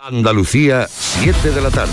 Andalucía, 7 de la tarde.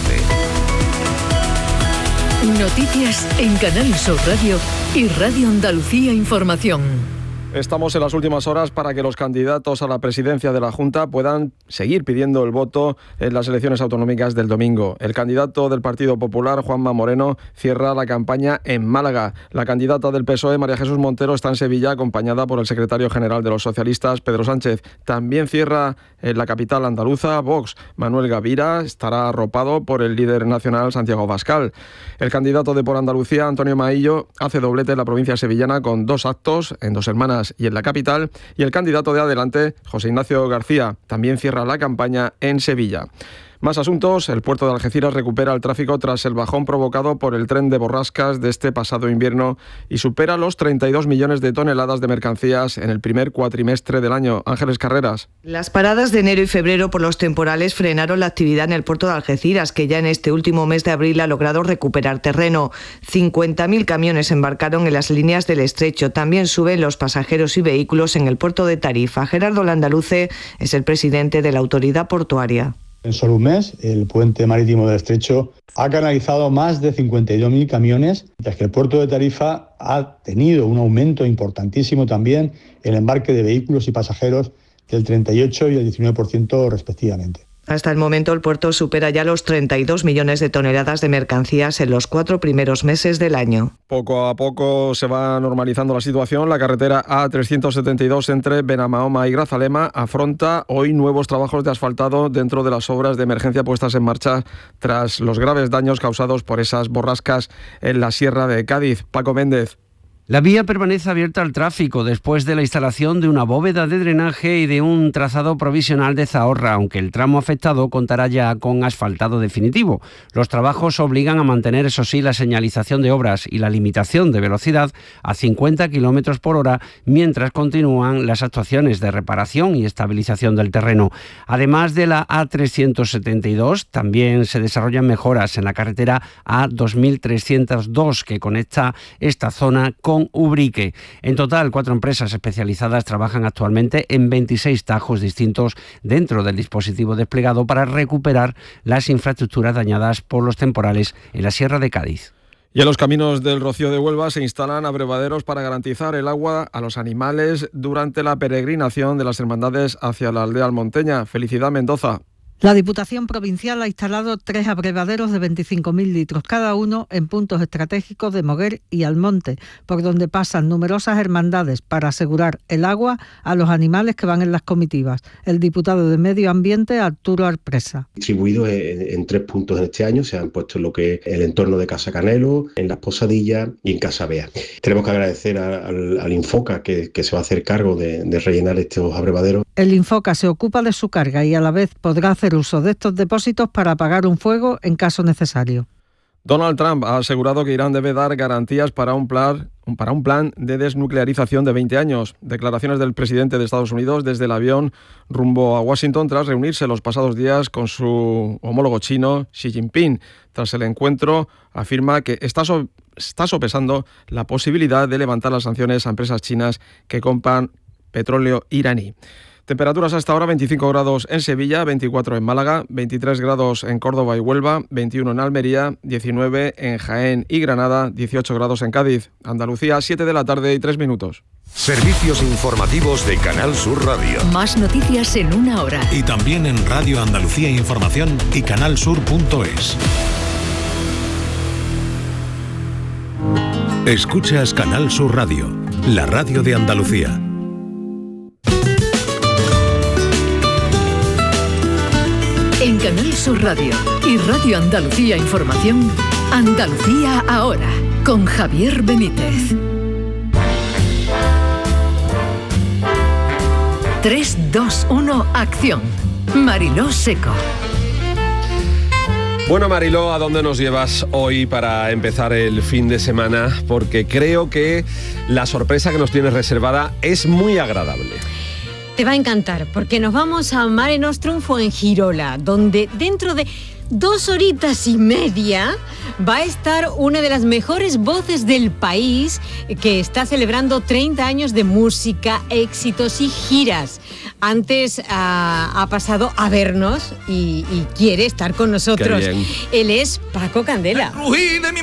Noticias en Canal Sur Radio y Radio Andalucía Información. Estamos en las últimas horas para que los candidatos a la presidencia de la Junta puedan seguir pidiendo el voto en las elecciones autonómicas del domingo. El candidato del Partido Popular, Juanma Moreno, cierra la campaña en Málaga. La candidata del PSOE, María Jesús Montero, está en Sevilla acompañada por el secretario general de los socialistas, Pedro Sánchez. También cierra en la capital andaluza Vox. Manuel Gavira estará arropado por el líder nacional, Santiago Abascal. El candidato de Por Andalucía, Antonio Maillo, hace doblete en la provincia sevillana con 2 actos en 2 Hermanas y en la capital, y el candidato de Adelante, José Ignacio García, también cierra la campaña en Sevilla. Más asuntos. El puerto de Algeciras recupera el tráfico tras el bajón provocado por el tren de borrascas de este pasado invierno y supera los 32 millones de toneladas de mercancías en el primer cuatrimestre del año. Ángeles Carreras. Las paradas de enero y febrero por los temporales frenaron la actividad en el puerto de Algeciras, que ya en este último mes de abril ha logrado recuperar terreno. 50.000 camiones embarcaron en las líneas del estrecho. También suben los pasajeros y vehículos en el puerto de Tarifa. Gerardo Landaluce es el presidente de la autoridad portuaria. En solo un mes, el puente marítimo del Estrecho ha canalizado más de 52.000 camiones, mientras que el puerto de Tarifa ha tenido un aumento importantísimo también en el embarque de vehículos y pasajeros del 38 y el 19% respectivamente. Hasta el momento el puerto supera ya los 32 millones de toneladas de mercancías en los 4 primeros meses del año. Poco a poco se va normalizando la situación. La carretera A372 entre Benamahoma y Grazalema afronta hoy nuevos trabajos de asfaltado dentro de las obras de emergencia puestas en marcha tras los graves daños causados por esas borrascas en la Sierra de Cádiz. Paco Méndez. La vía permanece abierta al tráfico después de la instalación de una bóveda de drenaje y de un trazado provisional de Zahorra, aunque el tramo afectado contará ya con asfaltado definitivo. Los trabajos obligan a mantener, eso sí, la señalización de obras y la limitación de velocidad a 50 km por hora, mientras continúan las actuaciones de reparación y estabilización del terreno. Además de la A372, también se desarrollan mejoras en la carretera A2302, que conecta esta zona con Ubrique. En total, 4 empresas especializadas trabajan actualmente en 26 tajos distintos dentro del dispositivo desplegado para recuperar las infraestructuras dañadas por los temporales en la Sierra de Cádiz. Y en los caminos del Rocío de Huelva se instalan abrevaderos para garantizar el agua a los animales durante la peregrinación de las hermandades hacia la aldea almonteña. Felicidad Mendoza. La Diputación Provincial ha instalado 3 abrevaderos de 25.000 litros cada uno en puntos estratégicos de Moguer y Almonte, por donde pasan numerosas hermandades para asegurar el agua a los animales que van en las comitivas. El diputado de Medio Ambiente, Arturo Arpresa. Distribuidos en 3 puntos en este año, se han puesto en lo que es el entorno de Casa Canelo, en Las Posadillas y en Casa Bea. Tenemos que agradecer al Infoca que se va a hacer cargo de rellenar estos abrevaderos. El Infoca se ocupa de su carga y a la vez podrá hacer uso de estos depósitos para apagar un fuego en caso necesario. Donald Trump ha asegurado que Irán debe dar garantías para un plan de desnuclearización de 20 años. Declaraciones del presidente de Estados Unidos desde el avión rumbo a Washington tras reunirse los pasados días con su homólogo chino, Xi Jinping. Tras el encuentro, afirma que está sopesando la posibilidad de levantar las sanciones a empresas chinas que compran petróleo iraní. Temperaturas hasta ahora: 25 grados en Sevilla, 24 en Málaga, 23 grados en Córdoba y Huelva, 21 en Almería, 19 en Jaén y Granada, 18 grados en Cádiz. Andalucía, 7 de la tarde y 3 minutos. Servicios informativos de Canal Sur Radio. Más noticias en 1 hora. Y también en Radio Andalucía Información y canalsur.es. Escuchas Canal Sur Radio, la radio de Andalucía. En Canal Sur Radio y Radio Andalucía Información, Andalucía ahora, con Javier Benítez. 3, 2, 1, acción. Mariló Seco. Bueno, Mariló, ¿a dónde nos llevas hoy para empezar el fin de semana? Porque creo que la sorpresa que nos tienes reservada es muy agradable. Te va a encantar, porque nos vamos a Mare Nostrum Fuengirola, donde dentro de 2 horitas y media va a estar una de las mejores voces del país, que está celebrando 30 años de música, éxitos y giras. antes ha pasado a vernos y quiere estar con nosotros. Él es Paco Candela. Rugí de mi